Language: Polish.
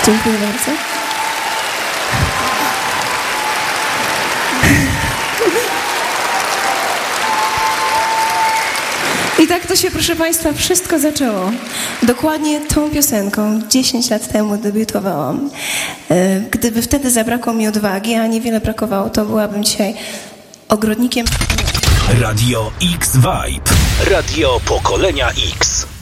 Dziękuję bardzo. I tak to się, proszę Państwa, wszystko zaczęło. Dokładnie tą piosenką 10 lat temu debiutowałam. Gdyby wtedy zabrakło mi odwagi, a niewiele brakowało, to byłabym dzisiaj ogrodnikiem. Radio X Vibe. Radio pokolenia X.